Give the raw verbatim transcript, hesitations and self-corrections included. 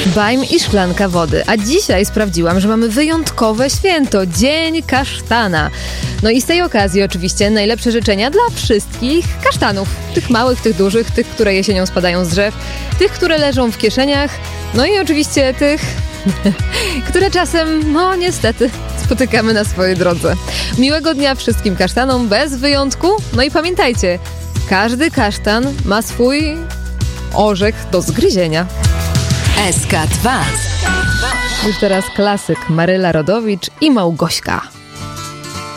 Bajm i szklanka wody. A dzisiaj sprawdziłam, że mamy wyjątkowe święto. Dzień Kasztana. No i z tej okazji oczywiście najlepsze życzenia dla wszystkich kasztanów. Tych małych, tych dużych, tych, które jesienią spadają z drzew, tych, które leżą w kieszeniach, no i oczywiście tych, które czasem, no niestety, spotykamy na swojej drodze. Miłego dnia wszystkim kasztanom bez wyjątku. No i pamiętajcie, każdy kasztan ma swój orzech do zgryzienia. S K dwa. Już teraz klasyk Maryla Rodowicz i Małgośka.